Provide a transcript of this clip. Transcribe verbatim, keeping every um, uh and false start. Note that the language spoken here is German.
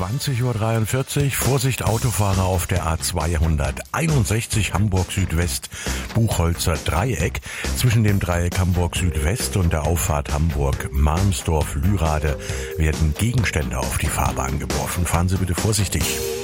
zwanzig Uhr dreiundvierzig. Vorsicht Autofahrer auf der A zweihunderteinundsechzig Hamburg Südwest, Buchholzer Dreieck. Zwischen dem Dreieck Hamburg Südwest und der Auffahrt Hamburg-Malmsdorf-Lührade werden Gegenstände auf die Fahrbahn geworfen. Fahren Sie bitte vorsichtig.